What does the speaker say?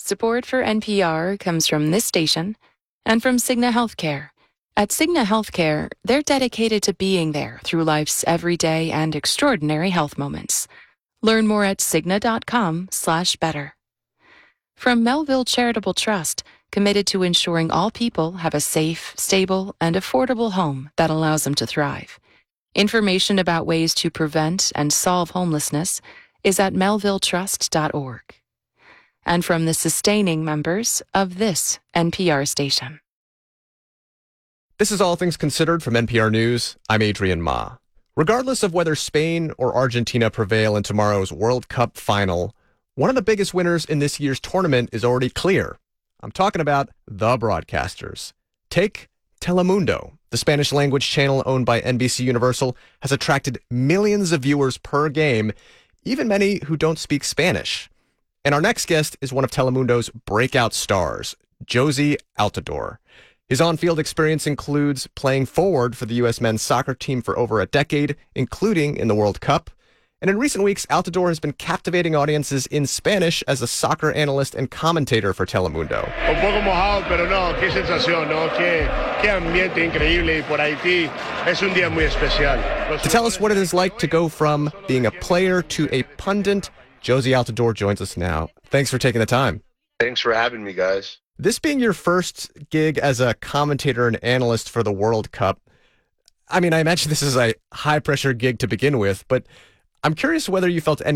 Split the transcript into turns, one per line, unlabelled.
Support for NPR comes from this station and from Cigna Healthcare. At Cigna Healthcare, they're dedicated to being there through life's everyday and extraordinary health moments. Learn more at Cigna.com/better. From Melville Charitable Trust, committed to ensuring all people have a safe, stable, and affordable home that allows them to thrive. Information about ways to prevent and solve homelessness is at melvilletrust.org. And from the sustaining members of this NPR station.
This is All Things Considered from NPR News. I'm Adrian Ma. Regardless of whether Spain or Argentina prevail in tomorrow's World Cup final, one of the biggest winners in this year's tournament is already clear. I'm talking about the broadcasters. Take Telemundo. The Spanish-language channel owned by NBC Universal has attracted millions of viewers per game, even many who don't speak Spanish. And our next guest is one of Telemundo's breakout stars, Jozy Altidore. His on-field experience includes playing forward for the U.S. men's soccer team for over a decade, including in the World Cup. And in recent weeks, Altidore has been captivating audiences in Spanish as a soccer analyst and commentator for Telemundo.
Un poco mojado, pero no, qué sensación, ¿no? Qué ambiente increíble, y por Haití es un día muy especial.
To tell us what it is like to go from being a player to a pundit, Jozy Altidore joins us now. Thanks for taking the time.
Thanks for having me, guys.
This being your first gig as a commentator and analyst for the World Cup, I mean, I imagine this is a high-pressure gig to begin with, but I'm curious whether you felt any